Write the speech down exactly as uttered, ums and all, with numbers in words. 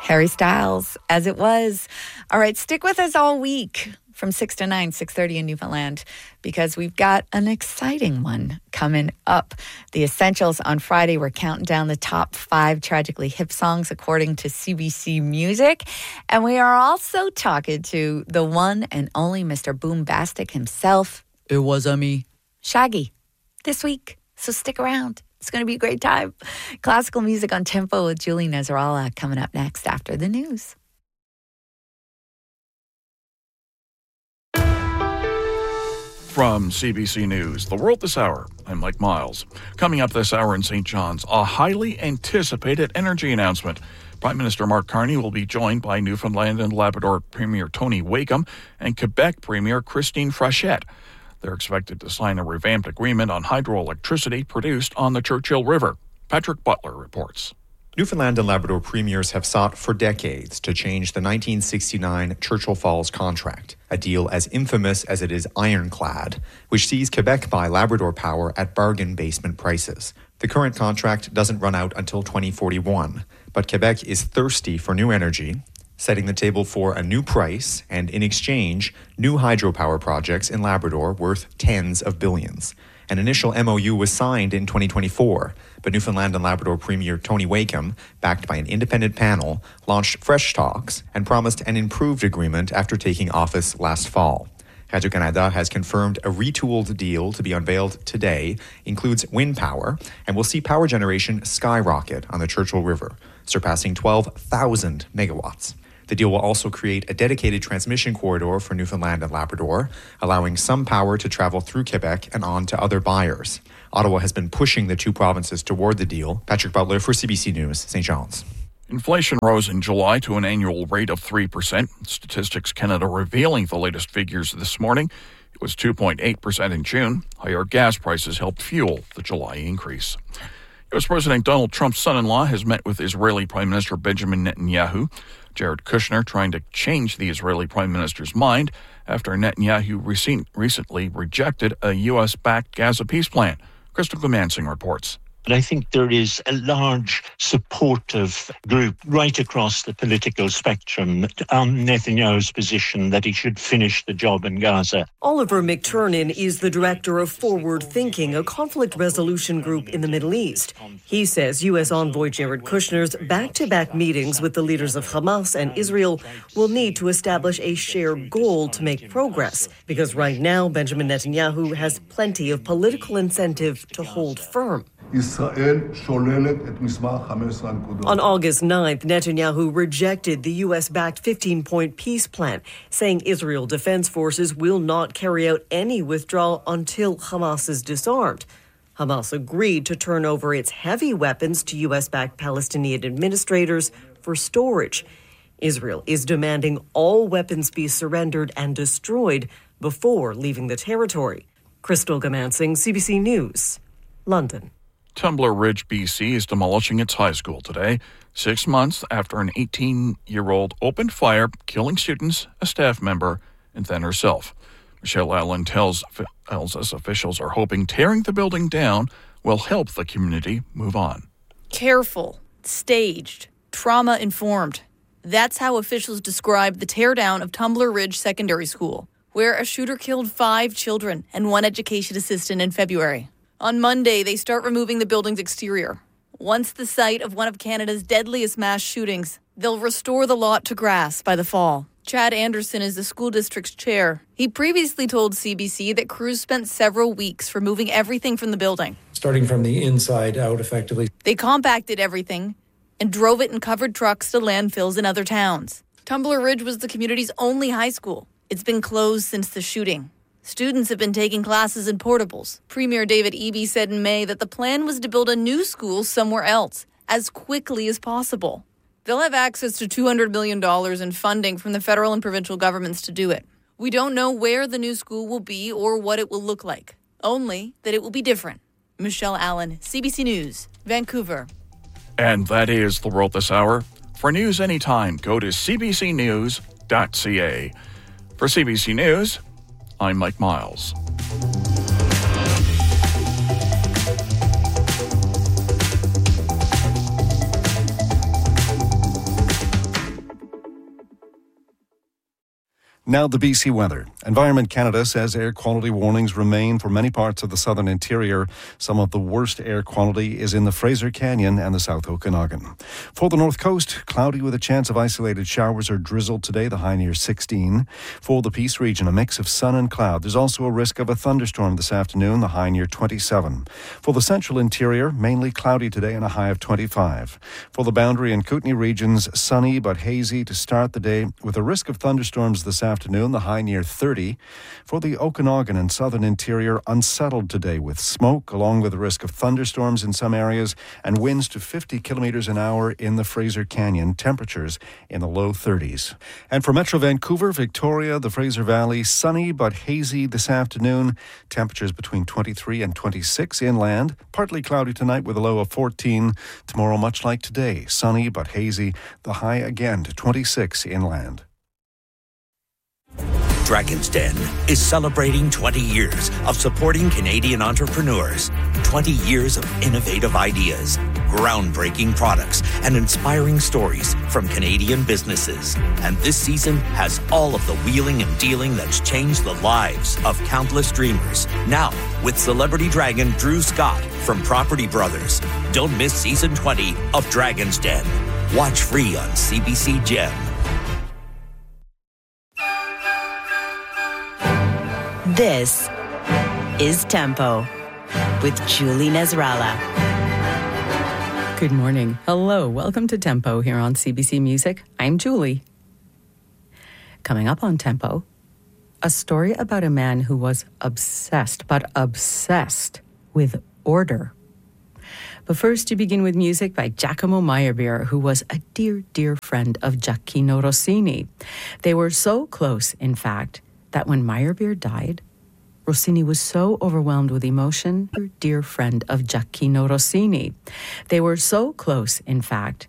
Harry Styles, As It Was. All right, stick with us all week from six to nine, six thirty in Newfoundland, because we've got an exciting one coming up. The Essentials on Friday, we're counting down the top five tragically hip songs according to C B C Music. And we are also talking to the one and only Mister Boombastic himself. It was a me, Shaggy, this week. So stick around. It's going to be a great time. Classical music on Tempo with Julie Nasrallah coming up next after the news. From C B C News, The World This Hour, I'm Mike Miles. Coming up this hour in Saint John's, a highly anticipated energy announcement. Prime Minister Mark Carney will be joined by Newfoundland and Labrador Premier Tony Wakeham and Quebec Premier Christine Frechette. They're expected to sign a revamped agreement on hydroelectricity produced on the Churchill River. Patrick Butler reports. Newfoundland and Labrador premiers have sought for decades to change the nineteen sixty-nine Churchill Falls contract, a deal as infamous as it is ironclad, which sees Quebec buy Labrador power at bargain basement prices. The current contract doesn't run out until twenty forty-one, but Quebec is thirsty for new energy, setting the table for a new price and, in exchange, new hydropower projects in Labrador worth tens of billions. An initial M O U was signed in twenty twenty-four, but Newfoundland and Labrador Premier Tony Wakeham, backed by an independent panel, launched fresh talks and promised an improved agreement after taking office last fall. Radio-Canada has confirmed a retooled deal to be unveiled today, includes wind power, and will see power generation skyrocket on the Churchill River, surpassing twelve thousand megawatts. The deal will also create a dedicated transmission corridor for Newfoundland and Labrador, allowing some power to travel through Quebec and on to other buyers. Ottawa has been pushing the two provinces toward the deal. Patrick Butler for C B C News, Saint John's. Inflation rose in July to an annual rate of three percent. Statistics Canada revealing the latest figures this morning. It was two point eight percent in June. Higher gas prices helped fuel the July increase. U S President Donald Trump's son-in-law has met with Israeli Prime Minister Benjamin Netanyahu. Jared Kushner trying to change the Israeli Prime Minister's mind after Netanyahu recent, recently rejected a U S-backed Gaza peace plan. Crystal Glemansing reports. But I think there is a large supportive group right across the political spectrum on Netanyahu's position that he should finish the job in Gaza. Oliver McTurnan is the director of Forward Thinking, a conflict resolution group in the Middle East. He says U S envoy Jared Kushner's back-to-back meetings with the leaders of Hamas and Israel will need to establish a shared goal to make progress, because right now Benjamin Netanyahu has plenty of political incentive to hold firm. On August ninth, Netanyahu rejected the U S-backed fifteen-point peace plan, saying Israel Defense Forces will not carry out any withdrawal until Hamas is disarmed. Hamas agreed to turn over its heavy weapons to U S-backed Palestinian administrators for storage. Israel is demanding all weapons be surrendered and destroyed before leaving the territory. Crystal Gamansing, C B C News, London. Tumbler Ridge, B C is demolishing its high school today, six months after an eighteen-year-old opened fire, killing students, a staff member, and then herself. Michelle Allen tells, tells us officials are hoping tearing the building down will help the community move on. Careful, staged, trauma-informed. That's how officials describe the teardown of Tumbler Ridge Secondary School, where a shooter killed five children and one education assistant in February. On Monday, they start removing the building's exterior. Once the site of one of Canada's deadliest mass shootings, they'll restore the lot to grass by the fall. Chad Anderson is the school district's chair. He previously told C B C that crews spent several weeks removing everything from the building. Starting from the inside out, effectively. They compacted everything and drove it in covered trucks to landfills in other towns. Tumbler Ridge was the community's only high school. It's been closed since the shooting. Students have been taking classes in portables. Premier David Eby said in May that the plan was to build a new school somewhere else as quickly as possible. They'll have access to two hundred million dollars in funding from the federal and provincial governments to do it. We don't know where the new school will be or what it will look like, only that it will be different. Michelle Allen, C B C News, Vancouver. And that is The World This Hour. For news anytime, go to c b c news dot c a. For C B C News, I'm Mike Miles. Now the B C weather. Environment Canada says air quality warnings remain for many parts of the southern interior. Some of the worst air quality is in the Fraser Canyon and the South Okanagan. For the north coast, cloudy with a chance of isolated showers or drizzle today, the high near sixteen. For the Peace region, a mix of sun and cloud. There's also a risk of a thunderstorm this afternoon, the high near twenty-seven. For the central interior, mainly cloudy today and a high of twenty-five. For the Boundary and Kootenay regions, sunny but hazy to start the day with a risk of thunderstorms this afternoon. Afternoon, the high near thirty. For the Okanagan and southern interior, unsettled today with smoke, along with the risk of thunderstorms in some areas and winds to fifty kilometres an hour in the Fraser Canyon. Temperatures in the low thirties. And for Metro Vancouver, Victoria, the Fraser Valley, sunny but hazy this afternoon. Temperatures between twenty-three and twenty-six inland. Partly cloudy tonight with a low of fourteen. Tomorrow, much like today, sunny but hazy. The high again to twenty-six inland. Dragon's Den is celebrating twenty years of supporting Canadian entrepreneurs, twenty years of innovative ideas, groundbreaking products, and inspiring stories from Canadian businesses. And this season has all of the wheeling and dealing that's changed the lives of countless dreamers. Now, with celebrity dragon Drew Scott from Property Brothers. Don't miss season twenty of Dragon's Den. Watch free on C B C Gem. This is Tempo with Julie Nasrallah. Good morning. Hello. Welcome to Tempo here on C B C Music. I'm Julie. Coming up on Tempo, a story about a man who was obsessed, but obsessed with order. But first, to begin with music by Giacomo Meyerbeer, who was a dear, dear friend of Gioacchino Rossini. They were so close, in fact, that when Meyerbeer died, Rossini was so overwhelmed with emotion, dear friend of Gioacchino Rossini. They were so close, in fact,